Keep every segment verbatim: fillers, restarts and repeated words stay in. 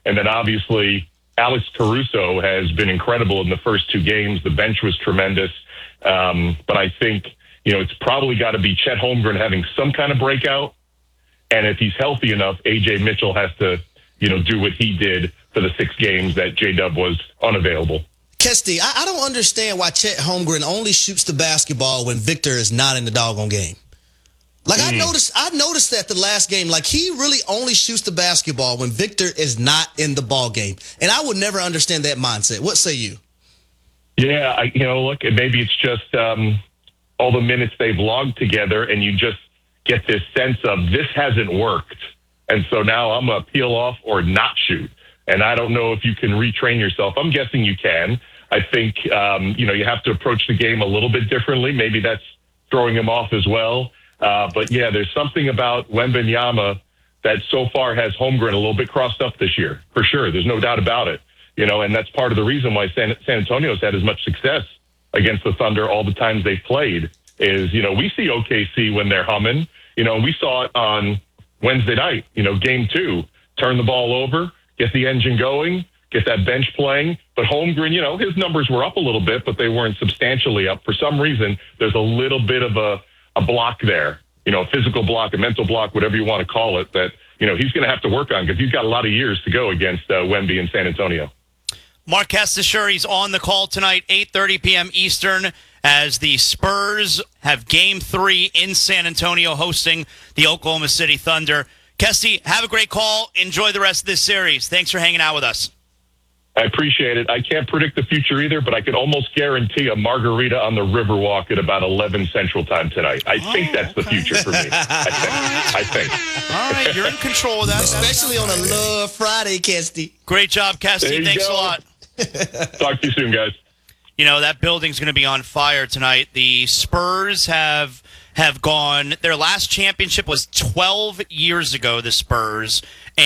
And then obviously Alex Caruso has been incredible in the first two games. The bench was tremendous. Um, but I think, you know, it's probably got to be Chet Holmgren having some kind of breakout. And if he's healthy enough, A J Mitchell has to, you know, do what he did for the six games that J-Dub was unavailable. Kesty, I, I don't understand why Chet Holmgren only shoots the basketball when Victor is not in the doggone game. Like, mm. I noticed I noticed that the last game, like, he really only shoots the basketball when Victor is not in the ball game. And I would never understand that mindset. What say you? Yeah, I, you know, look, maybe it's just um, all the minutes they've logged together, and you just get this sense of this hasn't worked. And so now I'm going to peel off or not shoot. And I don't know if you can retrain yourself. I'm guessing you can. I think, um, you know, you have to approach the game a little bit differently. Maybe that's throwing him off as well. Uh, but, yeah, there's something about Wembanyama that so far has Holmgren a little bit crossed up this year, for sure. There's no doubt about it. You know, and that's part of the reason why San, San Antonio's had as much success against the Thunder all the times they've played is, you know, we see O K C when they're humming. You know, we saw it on Wednesday night, you know, game two, turn the ball over, get the engine going, get that bench playing. But Holmgren, you know, his numbers were up a little bit, but they weren't substantially up. For some reason, there's a little bit of a, a block there, you know, a physical block, a mental block, whatever you want to call it, that, you know, he's going to have to work on because he's got a lot of years to go against uh, Wemby in San Antonio. Mark Kestecher on the call tonight, eight thirty p.m. Eastern, as the Spurs have Game three in San Antonio hosting the Oklahoma City Thunder. Kesty, have a great call. Enjoy the rest of this series. Thanks for hanging out with us. I appreciate it. I can't predict the future either, but I can almost guarantee a margarita on the Riverwalk at about eleven Central Time tonight. I oh, think that's okay. the future for me. I think. Right. I think. All right, you're in control of that. Especially on a Love Friday, Kesty. Great job, Kesty. Thanks go. a lot. Talk to you soon, guys. You know, that building's going to be on fire tonight. The Spurs have have gone, their last championship was twelve years ago, the Spurs,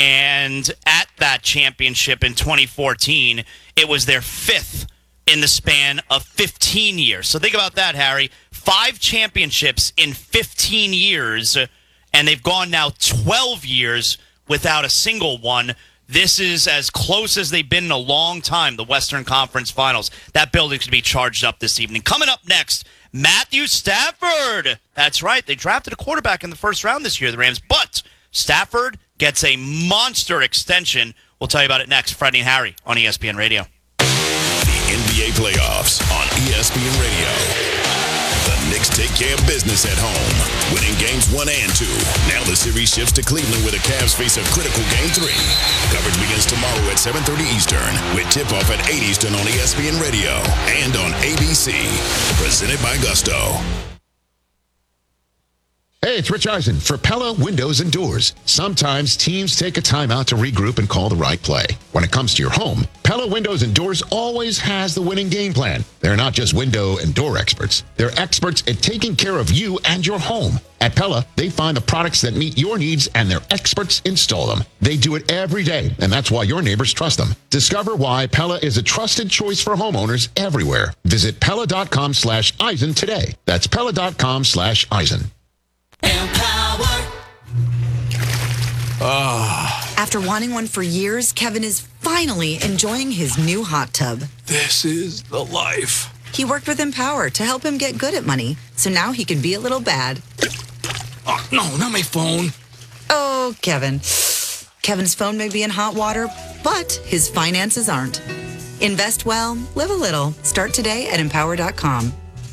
and at that championship in twenty fourteen, it was their fifth in the span of fifteen years. So think about that, Harry. Five championships in fifteen years, and they've gone now twelve years without a single one. This is as close as they've been in a long time, the Western Conference Finals. That building's going to be charged up this evening. Coming up next, Matthew Stafford. That's right. They drafted a quarterback in the first round this year, the Rams. But Stafford gets a monster extension. We'll tell you about it next. Freddie and Harry on E S P N Radio. The N B A playoffs on E S P N Radio. The Knicks take care of business at home, winning games one and two. Now the series shifts to Cleveland where the Cavs face a critical game three. Coverage begins tomorrow at seven thirty Eastern with tip-off at eight Eastern on E S P N Radio and on A B C. Presented by Gusto. Hey, it's Rich Eisen for Pella Windows and Doors. Sometimes teams take a timeout to regroup and call the right play. When it comes to your home, Pella Windows and Doors always has the winning game plan. They're not just window and door experts. They're experts at taking care of you and your home. At Pella, they find the products that meet your needs and their experts install them. They do it every day, and that's why your neighbors trust them. Discover why Pella is a trusted choice for homeowners everywhere. Visit Pella.com slash Eisen today. That's Pella.com slash Eisen. Empower. Oh. After wanting one for years, Kevin is finally enjoying his new hot tub. This is the life. He worked with Empower to help him get good at money, so now he can be a little bad. Oh, no, not my phone. Oh, Kevin. Kevin's phone may be in hot water, but his finances aren't. Invest well, live a little. Start today at empower dot com.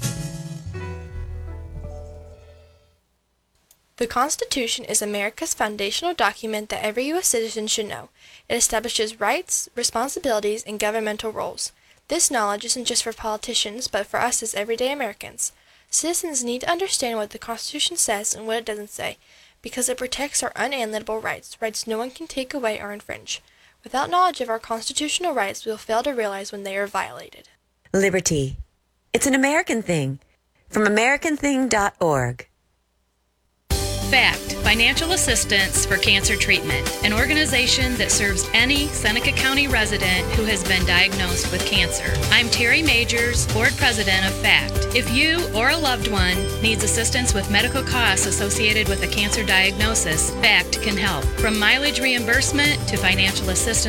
The Constitution is America's foundational document that every U S citizen should know. It establishes rights, responsibilities, and governmental roles. This knowledge isn't just for politicians, but for us as everyday Americans. Citizens need to understand what the Constitution says and what it doesn't say, because it protects our unalienable rights, rights no one can take away or infringe. Without knowledge of our constitutional rights, we will fail to realize when they are violated. Liberty. It's an American thing. From American Thing dot org. FACT, Financial Assistance for Cancer Treatment, an organization that serves any Seneca County resident who has been diagnosed with cancer. I'm Terry Majors, Board President of FACT. If you or a loved one needs assistance with medical costs associated with a cancer diagnosis, FACT can help. From mileage reimbursement to financial assistance